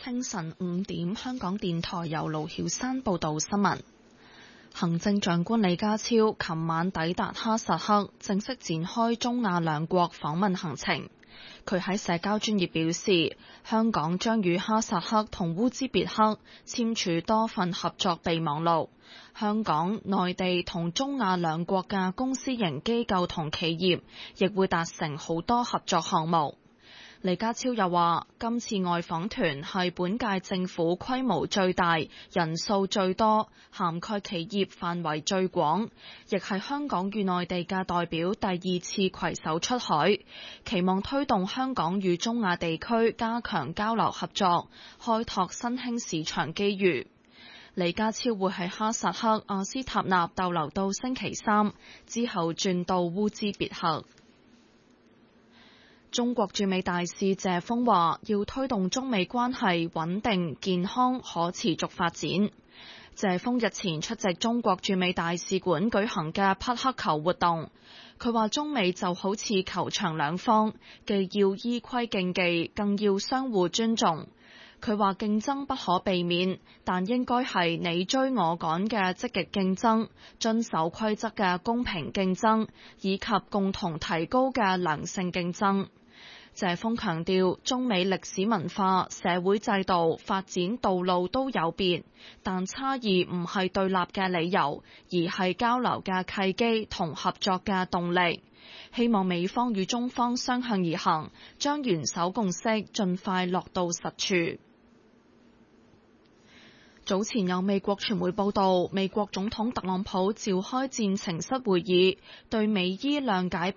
清晨5點，香港電台由盧曉山報道新聞。行政長官李家超琴晚抵達哈薩克，正式展開中亞兩國訪問行程。佢喺社交專頁表示，香港將與哈薩克同烏茲別克簽署多份合作備忘錄。香港、內地同中亞兩國嘅公私營機構同企業亦會達成好多合作項目。李家超又話，今次外訪團係本屆政府規模最大、人數最多、涵蓋企業範圍最廣，亦係香港與內地嘅代表第2次攜手出海，期望推動香港與中亞地區加強交流合作，開拓新興市場機遇。李家超會喺哈薩克阿斯塔納逗留到星期3，之後轉到烏茲別克。中國駐美大使謝鋒話，要推動中美關係穩定、健康、可持續發展。謝鋒日前出席中國駐美大使館舉行嘅匹克球活動，佢話中美就好似球場兩方，既要依規競技，更要相互尊重。佢話競爭不可避免，但應該係你追我趕嘅積極競爭，遵守規則嘅公平競爭，以及共同提高嘅良性競爭。謝鋒強調，中美歷史文化、社會制度、發展道路都有別，但差異唔係對立嘅理由，而係交流嘅契機同合作嘅動力。希望美方與中方相向而行，將元首共識盡快落到實處。早前有美國傳媒報道，美國總統特朗普召開戰情室會議，對美伊諒解